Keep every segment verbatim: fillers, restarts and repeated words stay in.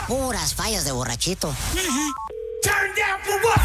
Puras fallas de borrachito. Turn down for what?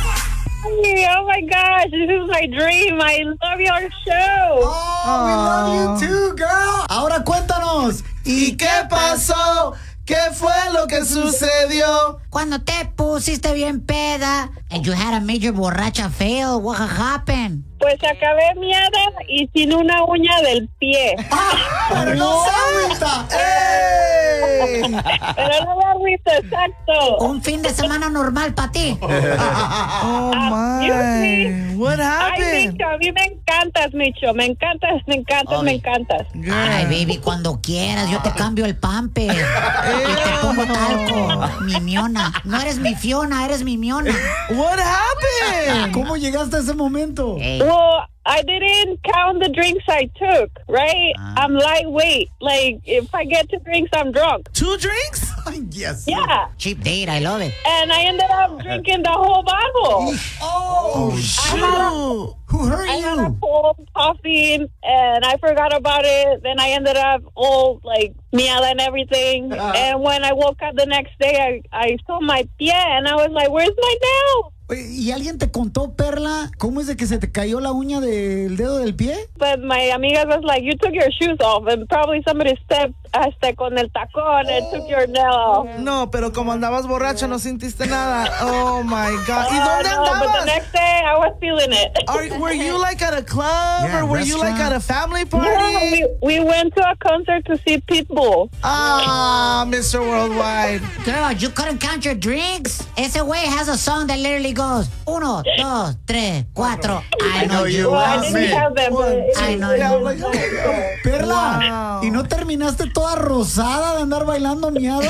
Oh my gosh, this is my dream. I love your show. Oh, we love you too, girl. Ahora cuéntanos. ¿Y qué pasó? ¿Qué fue lo que sucedió? Cuando te pusiste bien peda and you had a major borracha fail, what happened? Pues acabé miada y sin una uña del pie. ¡Ah! ¡Pero no se agüita! ¡Ey! Pero no me agüita, exacto. Un fin de semana normal para ti. Oh, Excuse me. my. What Ay, happened? Micho, a mí me encantas, Micho. Me encantas, me encantas, me encantas. Ay, baby, cuando quieras, yo te cambio el pamper. Y te pongo talco. Mi miona. No eres mi Fiona, eres mi miona. What happened? ¿Cómo llegaste a ese momento? Ey. Well, I didn't count the drinks I took, right? I'm lightweight. Like, if I get to drinks, I'm drunk. Two drinks? Yes. Yeah. Cheap date, I love it. And I ended up drinking the whole bottle. Oh, Shoot. who hurt I had a you? cold coffee and I forgot about it. Then I ended up all like miada and everything. And when I woke up the next day, I, I saw my pie and I was like, where's my nail? Oye, ¿y alguien te contó, Perla, cómo es de que se te cayó la uña del dedo del pie? But my amiga was like, you took your shoes off and probably somebody stepped hasta con el tacón and took your nail off. No, pero como andabas borracho no sintiste nada. Oh my God. ¿Y Oh, dónde no, but the andabas? next day I was feeling it. Are, were you like at a club Yeah, or were you like at a family No, party? we, we went to a concert to see Pitbull. Ah, Mister Worldwide. Girl, you couldn't count your drinks? Ese way has a song that literally goes, uno, dos, tres, cuatro. I know you Well, I want didn't me. have them, but I know Yeah, you like, want me. Perla, Wow. ¿y no terminaste toda rosada de andar bailando miada?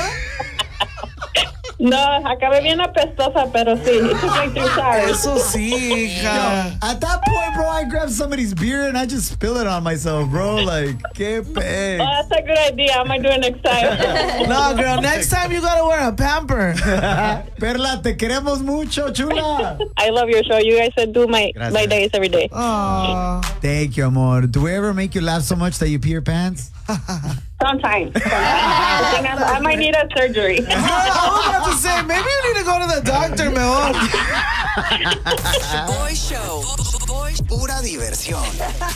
no, acabé bien apestosa, pero sí, it took like three showers. Eso sí, hija. At that point, bro, I grabbed somebody's beer and I just spill it on myself, bro. Like, qué pe. Oh, that's a good idea. I might do it next time. No, girl, next time you gotta wear a pamper. Perla, te queremos mucho, chula. I love your show. You guys do my, Gracias. my days every day. Aw. Thank you, amor. Do we ever make you laugh so much that you pee your pants? Sometimes. I, think I, I might need a surgery. Girl, I was about to say, maybe you need to go to the doctor, mejor. Boy Show. Boy, pura diversión.